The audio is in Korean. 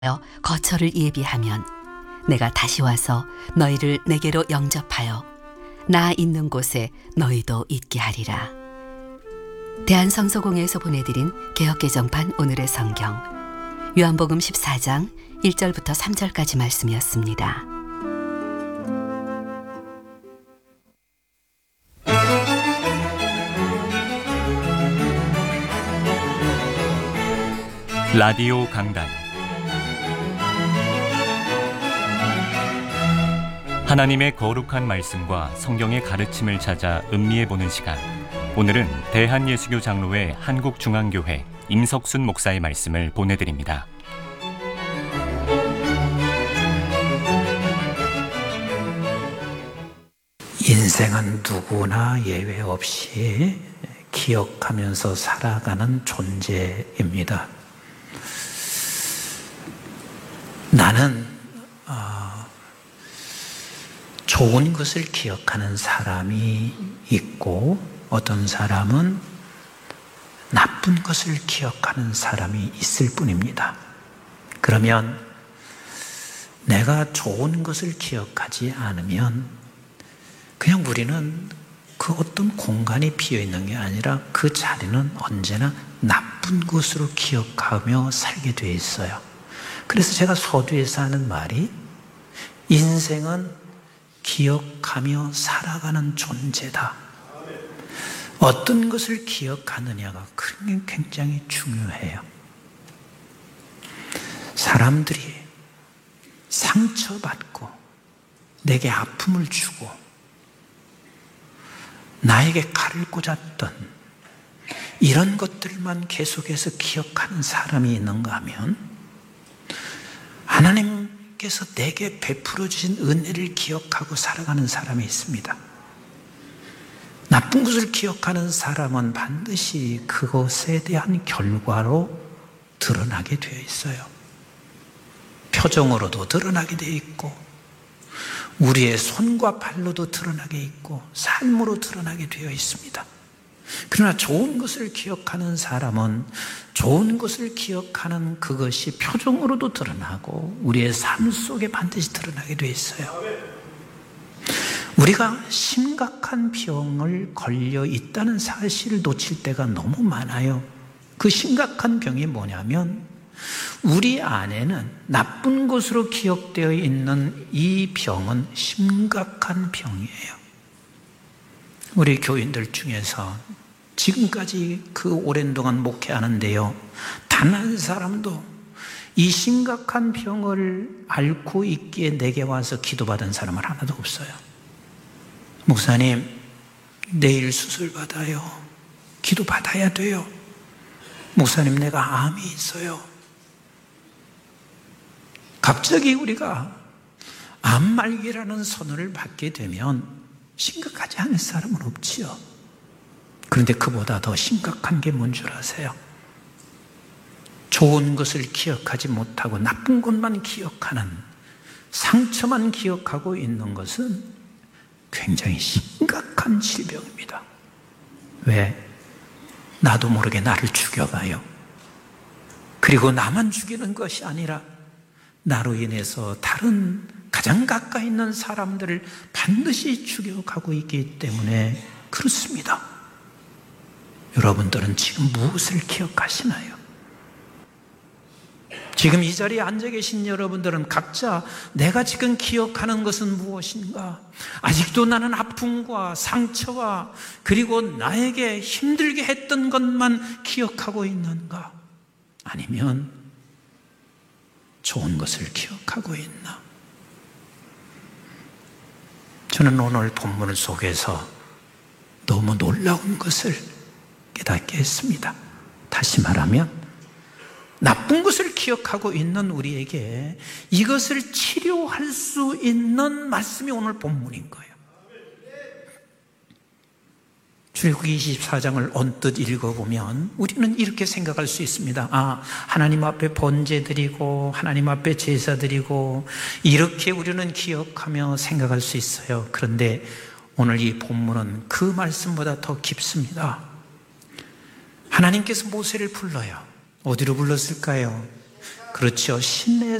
거처를 예비하면 내가 다시 와서 너희를 내게로 영접하여 나 있는 곳에 너희도 있게 하리라. 대한성서공회에서 보내드린 개역개정판 오늘의 성경 요한복음 14장 1절부터 3절까지 말씀이었습니다. 라디오 강단, 하나님의 거룩한 말씀과 성경의 가르침을 찾아 음미해보는 시간. 오늘은 대한예수교 장로회 한국중앙교회 임석순 목사의 말씀을 보내드립니다. 인생은 누구나 예외 없이 기억하면서 살아가는 존재입니다. 나는 좋은 것을 기억하는 사람이 있고 어떤 사람은 나쁜 것을 기억하는 사람이 있을 뿐입니다. 그러면 내가 좋은 것을 기억하지 않으면 그냥 우리는 그 어떤 공간이 비어있는 게 아니라 그 자리는 언제나 나쁜 것으로 기억하며 살게 돼 있어요. 그래서 제가 서두에서 하는 말이 인생은 기억하며 살아가는 존재다. 어떤 것을 기억하느냐가 굉장히 중요해요. 사람들이 상처받고 내게 아픔을 주고 나에게 칼을 꽂았던 이런 것들만 계속해서 기억하는 사람이 있는가 하면 하나님께서 내게 베풀어 주신 은혜를 기억하고 살아가는 사람이 있습니다. 나쁜 것을 기억하는 사람은 반드시 그것에 대한 결과로 드러나게 되어 있어요. 표정으로도 드러나게 되어 있고 우리의 손과 발로도 드러나게 있고 삶으로 드러나게 되어 있습니다. 그러나 좋은 것을 기억하는 사람은 좋은 것을 기억하는 그것이 표정으로도 드러나고 우리의 삶 속에 반드시 드러나게 되어 있어요. 우리가 심각한 병을 걸려 있다는 사실을 놓칠 때가 너무 많아요. 그 심각한 병이 뭐냐면 우리 안에는 나쁜 것으로 기억되어 있는 이 병은 심각한 병이에요. 우리 교인들 중에서 지금까지 그 오랜 동안 목회하는데요, 단 한 사람도 이 심각한 병을 앓고 있기에 내게 와서 기도받은 사람은 하나도 없어요. 목사님, 내일 수술 받아요. 기도 받아야 돼요. 목사님, 내가 암이 있어요. 갑자기 우리가 암말기라는 선언을 받게 되면 심각하지 않은 사람은 없지요. 그런데 그보다 더 심각한 게 뭔 줄 아세요? 좋은 것을 기억하지 못하고 나쁜 것만 기억하는, 상처만 기억하고 있는 것은 굉장히 심각한 질병입니다. 왜? 나도 모르게 나를 죽여가요. 그리고 나만 죽이는 것이 아니라 나로 인해서 다른 가장 가까이 있는 사람들을 반드시 죽여가고 있기 때문에 그렇습니다. 여러분들은 지금 무엇을 기억하시나요? 지금 이 자리에 앉아 계신 여러분들은 각자 내가 지금 기억하는 것은 무엇인가? 아직도 나는 아픔과 상처와 그리고 나에게 힘들게 했던 것만 기억하고 있는가? 아니면 좋은 것을 기억하고 있나? 저는 오늘 본문 속에서 너무 놀라운 것을 깨닫게 했습니다. 다시 말하면 나쁜 것을 기억하고 있는 우리에게 이것을 치료할 수 있는 말씀이 오늘 본문인 거예요. 출애굽기 24장을 언뜻 읽어보면 우리는 이렇게 생각할 수 있습니다. 하나님 앞에 번제 드리고 하나님 앞에 제사 드리고 이렇게 우리는 기억하며 생각할 수 있어요. 그런데 오늘 이 본문은 그 말씀보다 더 깊습니다. 하나님께서 모세를 불러요. 어디로 불렀을까요? 그렇죠. 신뢰